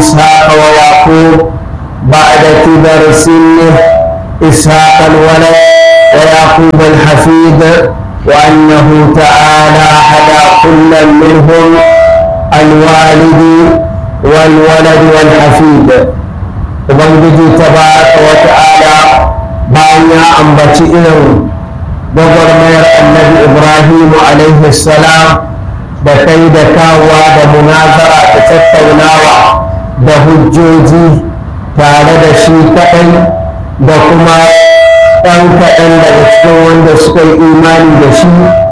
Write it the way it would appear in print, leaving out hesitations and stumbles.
إسحاق ويعقوب بعد كبر سنه، إسحاق الولد ويعقوب الحفيد، وأنه تعالى هدى كل منهم الوالد والولد والحفيد. Ubangiji tabaraka wa ta'ala bayan ya ambaci irin gwagwarmayar annabi Ibrahimu alaihi salam da kai da kawowa da munazara da tattaunawa da hujjoji tare da shi kaɗai da kuma ɗan kaɗan daga cikin wanda suka yi imani da shi